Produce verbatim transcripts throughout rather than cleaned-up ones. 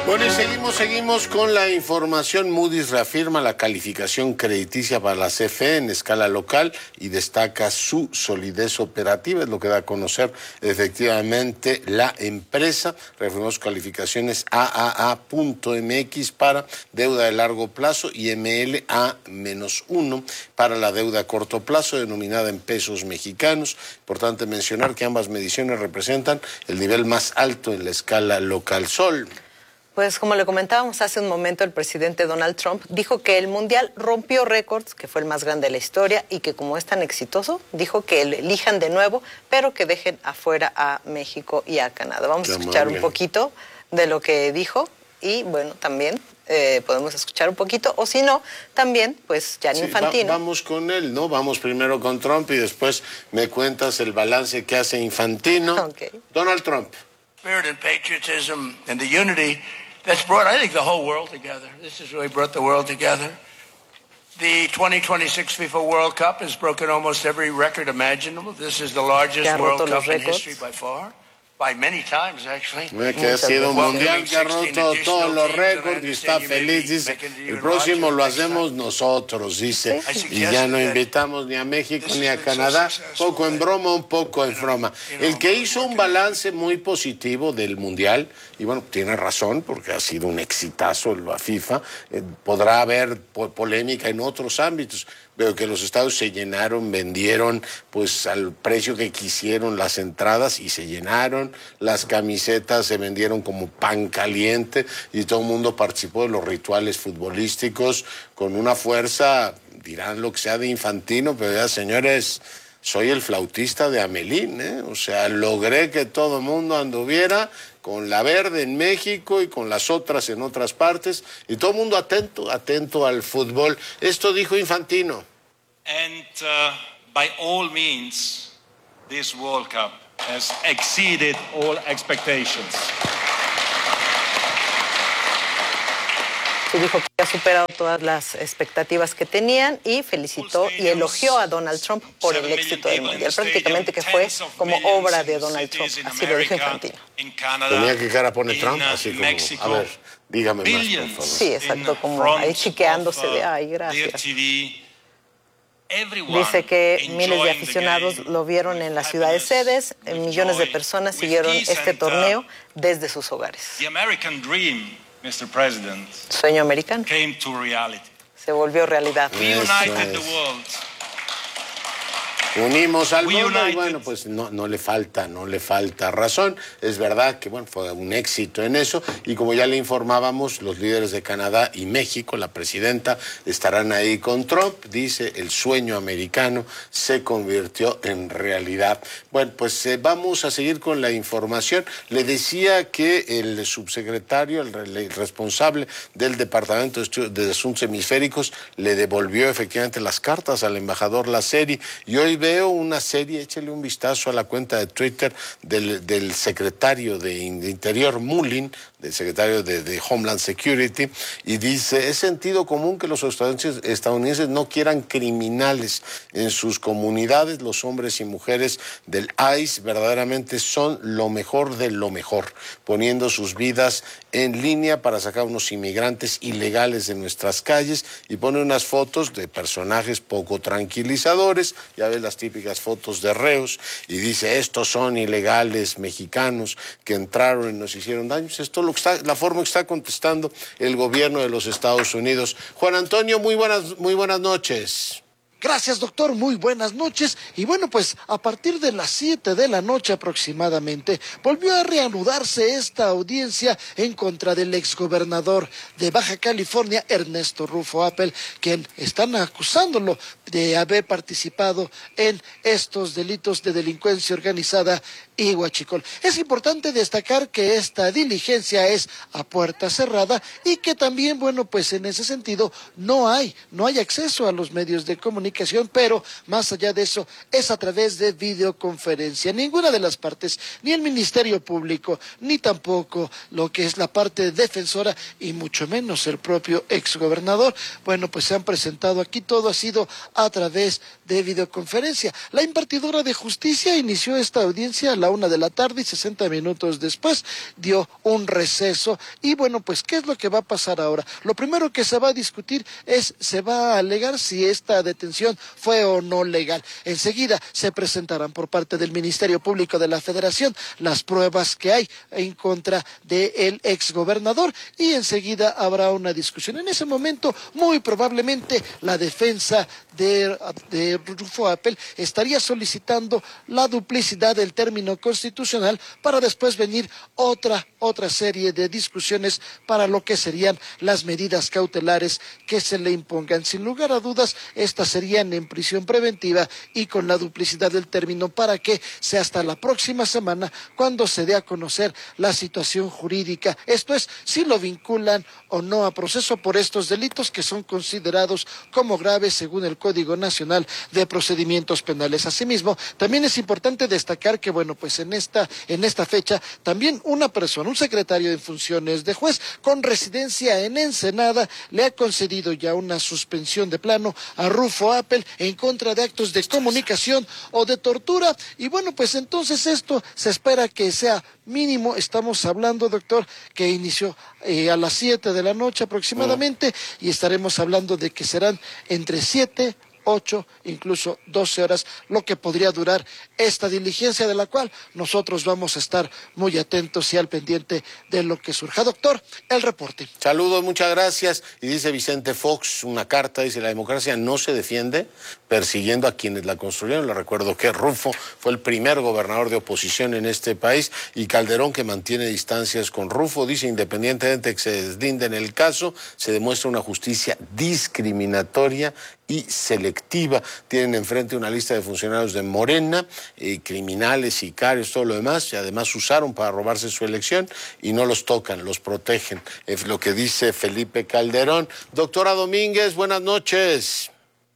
Bueno, y seguimos, seguimos con la información. Moody's reafirma la calificación crediticia para la C F E en escala local y destaca su solidez operativa, es lo que da a conocer efectivamente la empresa. Reafirmó sus calificaciones A A A punto M X para deuda de largo plazo y M L A menos uno para la deuda a corto plazo, denominada en pesos mexicanos. Importante mencionar que ambas mediciones representan el nivel más alto en la escala local. Sol. Pues como le comentábamos hace un momento, el presidente Donald Trump dijo que el Mundial rompió récords, que fue el más grande de la historia, y que como es tan exitoso, dijo que lo elijan de nuevo, pero que dejen afuera a México y a Canadá. Vamos a escuchar un poquito de lo que dijo y, bueno, también eh, podemos escuchar un poquito, o si no, también, pues, Gianni sí, Infantino. Va, vamos con él, ¿no? Vamos primero con Trump y después me cuentas el balance que hace Infantino. Okay. Donald Trump. Spirit and patriotism and the unity that's brought, I think, the whole world together. This has really brought the world together. The twenty twenty-six FIFA World Cup has broken almost every record imaginable. This is the largest World Cup in history by far. By many times, actually. Que ha sido un mundial que ha roto todos los récords y está feliz, dice. El próximo lo hacemos nosotros, dice. Y ya no invitamos ni a México ni a Canadá. Poco en broma, un poco en broma. El que hizo un balance muy positivo del mundial, y bueno, tiene razón, porque ha sido un exitazo la FIFA, eh, podrá haber po polémica en otros ámbitos. Veo que los estadios se llenaron, vendieron pues al precio que quisieron las entradas y se llenaron, las camisetas se vendieron como pan caliente y todo el mundo participó de los rituales futbolísticos con una fuerza, dirán lo que sea de Infantino, pero ya señores, soy el flautista de Amelín, ¿eh? O sea, logré que todo el mundo anduviera con la verde en México y con las otras en otras partes, y todo el mundo atento, atento al fútbol. Esto dijo Infantino. And uh, by all means, this World Cup has exceeded all expectations. Y dijo que ha superado todas las expectativas que tenían y felicitó y elogió a Donald Trump por el éxito del Mundial. Prácticamente que fue como obra de Donald Trump, así lo dijo Infantino. Tenía que cara pone Trump, así como, a ver, dígame más, por favor. Sí, exacto, como ahí chiqueándose de, ay, gracias. Dice que miles de aficionados lo vieron en las ciudades sedes, millones de personas siguieron este torneo desde sus hogares. mister President, sueño americano came to reality. Se volvió realidad. We united the world. Unimos al mundo y bueno, pues no, no le falta, no le falta razón. Es verdad que bueno, fue un éxito en eso y como ya le informábamos, los líderes de Canadá y México, la presidenta, estarán ahí con Trump. Dice, el sueño americano se convirtió en realidad. Bueno, pues eh, vamos a seguir con la información. Le decía que el subsecretario, el, el responsable del Departamento de Asuntos Hemisféricos, le devolvió efectivamente las cartas al embajador Lasseri y hoy veo una serie, échale un vistazo a la cuenta de Twitter del, del secretario de Interior, Mullin, del secretario de, de Homeland Security, y dice, es sentido común que los estadounidenses, estadounidenses no quieran criminales en sus comunidades. Los hombres y mujeres del I C E verdaderamente son lo mejor de lo mejor, poniendo sus vidas en línea para sacar unos inmigrantes ilegales de nuestras calles, y pone unas fotos de personajes poco tranquilizadores, ya ves las típicas fotos de reos, y dice, estos son ilegales mexicanos que entraron y nos hicieron daño. Esto es lo que está, la forma que está contestando el gobierno de los Estados Unidos. Juan Antonio, muy buenas, muy buenas noches. Gracias, doctor. Muy buenas noches. Y bueno, pues a partir de las siete de la noche aproximadamente, volvió a reanudarse esta audiencia en contra del exgobernador de Baja California, Ernesto Rufo Appel, quien están acusándolo de haber participado en estos delitos de delincuencia organizada y huachicol. Es importante destacar que esta diligencia es a puerta cerrada y que también, bueno, pues en ese sentido no hay, no hay acceso a los medios de comunicación comunicación, pero más allá de eso es a través de videoconferencia. Ninguna de las partes, ni el Ministerio Público, ni tampoco lo que es la parte defensora, y mucho menos el propio exgobernador, bueno, pues se han presentado aquí. Todo ha sido a través de videoconferencia. La impartidora de justicia inició esta audiencia a la una de la tarde y sesenta minutos después dio un receso. Y bueno, pues ¿qué es lo que va a pasar ahora? Lo primero que se va a discutir es, se va a alegar si esta detención fue o no legal. Enseguida se presentarán por parte del Ministerio Público de la Federación las pruebas que hay en contra del exgobernador y enseguida habrá una discusión. En ese momento, muy probablemente, la defensa de, de Rufo Appel estaría solicitando la duplicidad del término constitucional para después venir otra, otra serie de discusiones para lo que serían las medidas cautelares que se le impongan. Sin lugar a dudas, estas serían en prisión preventiva y con la duplicidad del término para que sea hasta la próxima semana cuando se dé a conocer la situación jurídica. Esto es, si lo vinculan o no a proceso por estos delitos que son considerados como graves según el Código Nacional de Procedimientos Penales. Asimismo, también es importante destacar que, bueno, pues en esta, en esta fecha, también una persona, un secretario de funciones de juez con residencia en Ensenada, le ha concedido ya una suspensión de plano a Rufo Appel en contra de actos de comunicación o de tortura. Y bueno, pues entonces esto se espera que sea mínimo. Estamos hablando, doctor, que inició eh, a las siete de la noche aproximadamente, y estaremos hablando de que serán entre siete, ocho, incluso doce horas, lo que podría durar esta diligencia, de la cual nosotros vamos a estar muy atentos y al pendiente de lo que surja. Doctor, el reporte. Saludos, muchas gracias. Y dice Vicente Fox, una carta, dice: la democracia no se defiende persiguiendo a quienes la construyeron. Le recuerdo que Rufo fue el primer gobernador de oposición en este país, y Calderón, que mantiene distancias con Rufo, dice: independientemente de que se deslinde en el caso, se demuestra una justicia discriminatoria y selectiva. Tienen enfrente una lista de funcionarios de Morena, eh, criminales, sicarios, todo lo demás, y además usaron para robarse su elección y no los tocan, los protegen. Es lo que dice Felipe Calderón. Doctora Domínguez, buenas noches.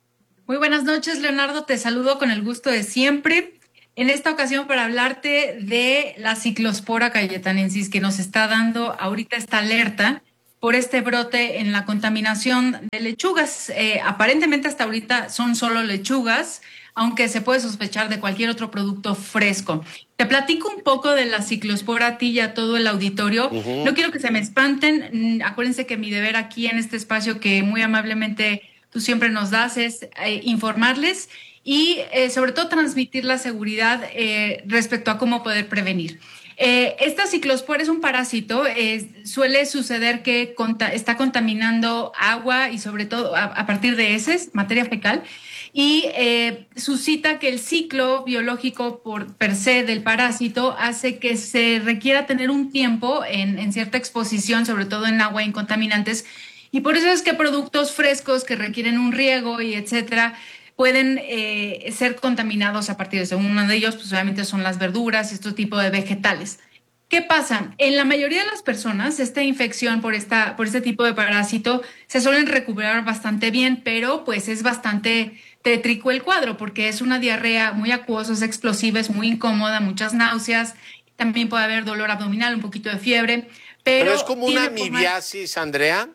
Muy buenas noches, Leonardo, te saludo con el gusto de siempre. En esta ocasión para hablarte de la Ciclospora cayetanensis, que nos está dando ahorita esta alerta por este brote en la contaminación de lechugas. Eh, aparentemente hasta ahorita son solo lechugas, aunque se puede sospechar de cualquier otro producto fresco. Te platico un poco de la Ciclospora a ti y a todo el auditorio. Uh-huh. No quiero que se me espanten. Acuérdense que mi deber aquí en este espacio que muy amablemente tú siempre nos das es eh, informarles y eh, sobre todo transmitir la seguridad eh, respecto a cómo poder prevenir. Eh, esta ciclospora es un parásito, eh, suele suceder que conta, está contaminando agua y sobre todo a, a partir de heces, materia fecal, y eh, suscita que el ciclo biológico por per se del parásito hace que se requiera tener un tiempo en, en cierta exposición, sobre todo en agua y en contaminantes, y por eso es que productos frescos que requieren un riego y etcétera, pueden eh, ser contaminados a partir de eso. Uno de ellos, pues obviamente son las verduras y este tipo de vegetales. ¿Qué pasa? En la mayoría de las personas, esta infección por, esta, por este tipo de parásito se suelen recuperar bastante bien, pero pues es bastante tétrico el cuadro, porque es una diarrea muy acuosa, es explosiva, es muy incómoda, muchas náuseas, también puede haber dolor abdominal, un poquito de fiebre. Pero, ¿Pero es como una amibiasis, Andrea?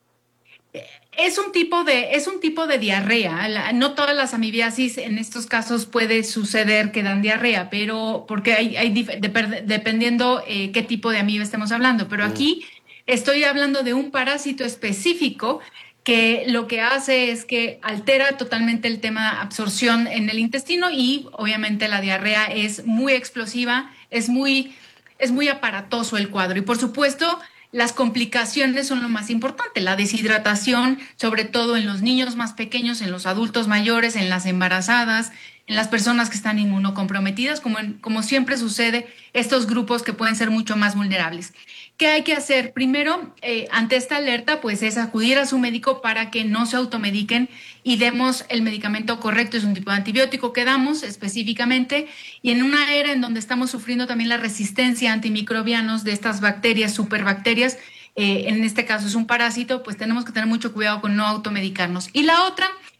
Es un tipo de, es un tipo de diarrea. La, no todas las amibiasis en estos casos puede suceder que dan diarrea, pero porque hay, hay de, dependiendo eh, qué tipo de amibia estemos hablando. Pero mm. aquí estoy hablando de un parásito específico que lo que hace es que altera totalmente el tema de absorción en el intestino y obviamente la diarrea es muy explosiva, es muy, es muy aparatoso el cuadro. Y por supuesto, las complicaciones son lo más importante, la deshidratación, sobre todo en los niños más pequeños, en los adultos mayores, en las embarazadas, en las personas que están inmunocomprometidas, como, en, como siempre sucede, estos grupos que pueden ser mucho más vulnerables. ¿Qué hay que hacer? Primero, eh, ante esta alerta, pues es acudir a su médico para que no se automediquen y demos el medicamento correcto. Es un tipo de antibiótico que damos específicamente, y en una era en donde estamos sufriendo también la resistencia a antimicrobianos de estas bacterias, superbacterias, eh, en este caso es un parásito, pues tenemos que tener mucho cuidado con no automedicarnos. Y la otra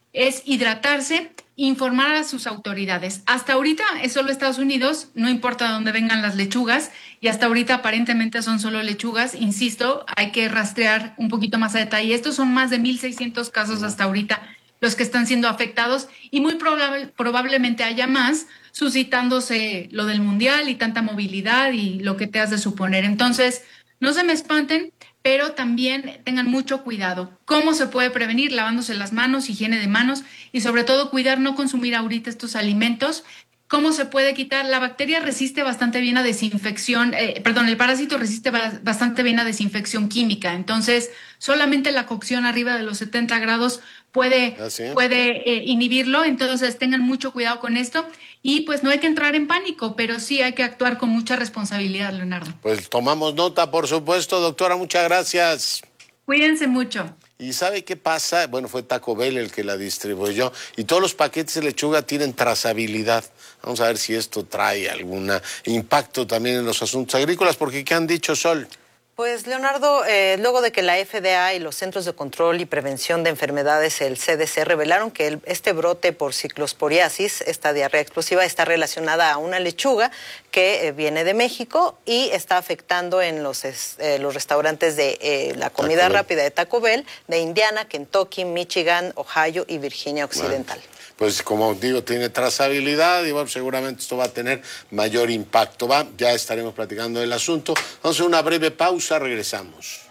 es hidratarse, informar a sus autoridades. Hasta ahorita es solo Estados Unidos, no importa de dónde vengan las lechugas, y hasta ahorita aparentemente son solo lechugas. Insisto, hay que rastrear un poquito más a detalle. Estos son más de mil seiscientos casos hasta ahorita los que están siendo afectados, y muy probable, probablemente haya más, suscitándose lo del mundial y tanta movilidad y lo que te has de suponer. Entonces, no se me espanten, pero también tengan mucho cuidado. ¿Cómo se puede prevenir? Lavándose las manos, higiene de manos, y sobre todo cuidar no consumir ahorita estos alimentos. ¿Cómo se puede quitar? La bacteria resiste bastante bien a desinfección, eh, perdón, el parásito resiste bastante bien a desinfección química. Entonces, solamente la cocción arriba de los setenta grados puede, puede eh, inhibirlo. Entonces, tengan mucho cuidado con esto. Y pues no hay que entrar en pánico, pero sí hay que actuar con mucha responsabilidad, Leonardo. Pues tomamos nota, por supuesto, doctora, muchas gracias. Cuídense mucho. ¿Y sabe qué pasa? Bueno, fue Taco Bell el que la distribuyó, y todos los paquetes de lechuga tienen trazabilidad. Vamos a ver si esto trae algún impacto también en los asuntos agrícolas, porque ¿qué han dicho, Sol? Pues, Leonardo, eh, luego de que la F D A y los Centros de Control y Prevención de Enfermedades, el C D C, revelaron que el, este brote por ciclosporiasis, esta diarrea explosiva, está relacionada a una lechuga que eh, viene de México y está afectando en los, eh, los restaurantes de eh, la comida rápida de Taco Bell, de Indiana, Kentucky, Michigan, Ohio y Virginia Occidental. Bueno. Pues como digo, tiene trazabilidad y bueno, seguramente esto va a tener mayor impacto. Va, ya estaremos platicando del asunto. Vamos a hacer una breve pausa, regresamos.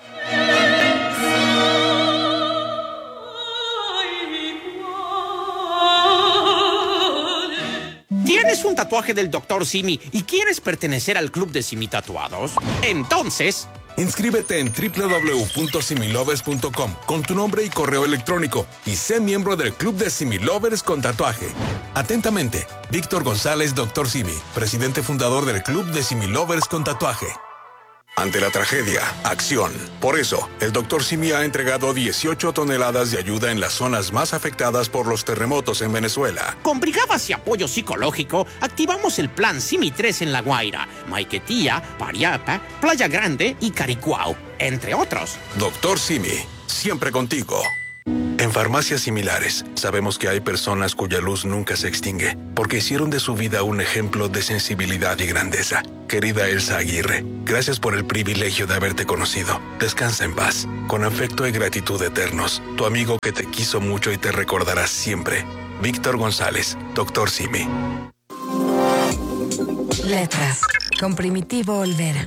¿Tienes un tatuaje del doctor Simi y quieres pertenecer al club de Simi Tatuados? Entonces, inscríbete en doble u doble u doble u punto similovers punto com con tu nombre y correo electrónico y sé miembro del Club de Similovers con tatuaje. Atentamente, Víctor González, doctor Simi, presidente fundador del Club de Similovers con tatuaje. Ante la tragedia, acción. Por eso, el doctor Simi ha entregado dieciocho toneladas de ayuda en las zonas más afectadas por los terremotos en Venezuela. Con brigadas y apoyo psicológico, activamos el plan Simi tres en La Guaira, Maiquetía, Pariapa, Playa Grande y Caricuao, entre otros. Doctor Simi, siempre contigo. En Farmacias Similares, sabemos que hay personas cuya luz nunca se extingue, porque hicieron de su vida un ejemplo de sensibilidad y grandeza. Querida Elsa Aguirre, gracias por el privilegio de haberte conocido. Descansa en paz. Con afecto y gratitud eternos, tu amigo que te quiso mucho y te recordará siempre. Víctor González, doctor Simi. Letras, con Primitivo Olvera.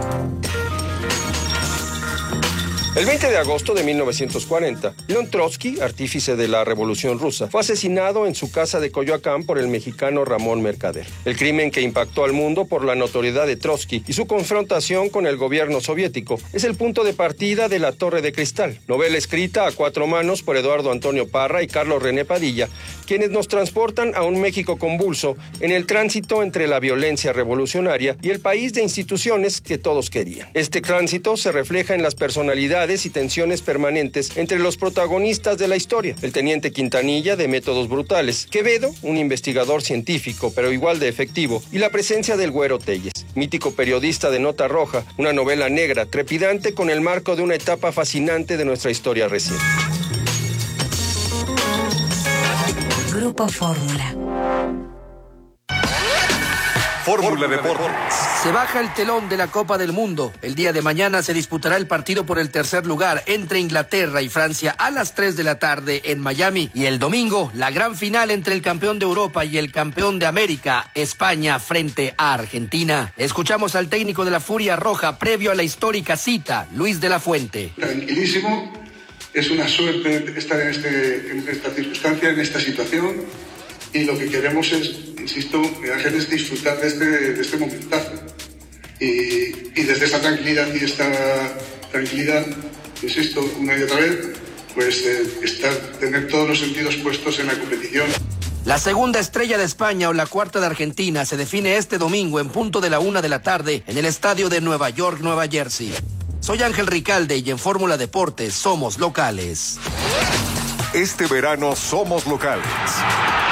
El veinte de agosto de mil novecientos cuarenta, León Trotsky, artífice de la Revolución Rusa, fue asesinado en su casa de Coyoacán por el mexicano Ramón Mercader. El crimen que impactó al mundo por la notoriedad de Trotsky y su confrontación con el gobierno soviético es el punto de partida de La Torre de Cristal, novela escrita a cuatro manos por Eduardo Antonio Parra y Carlos René Padilla, quienes nos transportan a un México convulso en el tránsito entre la violencia revolucionaria y el país de instituciones que todos querían. Este tránsito se refleja en las personalidades y tensiones permanentes entre los protagonistas de la historia. El teniente Quintanilla, de métodos brutales; Quevedo, un investigador científico pero igual de efectivo; y la presencia del Güero Telles, mítico periodista de Nota Roja, una novela negra, trepidante con el marco de una etapa fascinante de nuestra historia reciente. Grupo Fórmula. Fórmula Deportes. Se baja el telón de la Copa del Mundo. El día de mañana se disputará el partido por el tercer lugar entre Inglaterra y Francia a las tres de la tarde en Miami. Y el domingo, la gran final entre el campeón de Europa y el campeón de América, España frente a Argentina. Escuchamos al técnico de la Furia Roja previo a la histórica cita, Luis de la Fuente. Tranquilísimo, es una suerte estar en, este, en esta circunstancia, en esta situación. Y lo que queremos es, insisto, Ángel, es disfrutar de este, de este momentazo. Y, y desde esta tranquilidad y esta tranquilidad, insisto, una y otra vez, pues eh, estar, tener todos los sentidos puestos en la competición. La segunda estrella de España o la cuarta de Argentina se define este domingo en punto de la una de la tarde en el estadio de Nueva York, Nueva Jersey. Soy Ángel Ricalde y en Fórmula Deportes somos locales. Este verano somos locales.